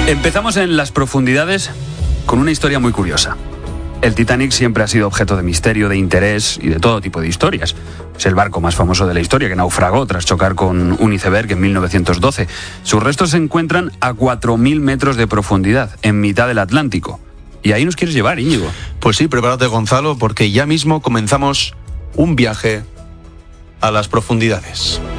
Empezamos en las profundidades con una historia muy curiosa. El Titanic siempre ha sido objeto de misterio, de interés y de todo tipo de historias. Es el barco más famoso de la historia, que naufragó tras chocar con un iceberg en 1912. Sus restos se encuentran a 4.000 metros de profundidad, en mitad del Atlántico. Y ahí nos quieres llevar, Íñigo. Pues sí, prepárate, Gonzalo, porque ya mismo comenzamos un viaje a las profundidades.